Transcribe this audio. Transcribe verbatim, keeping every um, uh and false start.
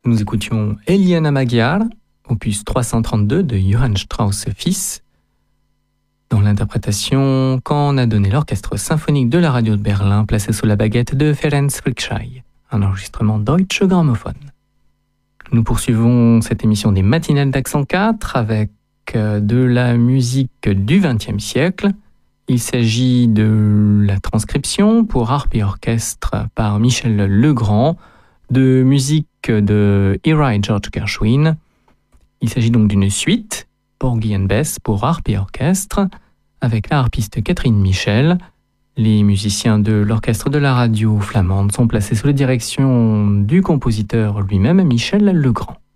Nous écoutions Eliana Magyar, opus trois cent trente-deux de Johann Strauss fils, dans l'interprétation qu'en a donné l'orchestre symphonique de la radio de Berlin, placé sous la baguette de Ferenc Frickschei, un enregistrement Deutsche Grammophon. Nous poursuivons cette émission des matinales d'Accent quatre avec de la musique du vingtième siècle. Il s'agit de la transcription pour harpe et orchestre par Michel Legrand de musique de Ira et George Gershwin. Il s'agit donc d'une suite, Porgy and Bess pour harpe et orchestre, avec la harpiste Catherine Michel. Les musiciens de l'orchestre de la radio flamande sont placés sous la direction du compositeur lui-même, Michel Legrand.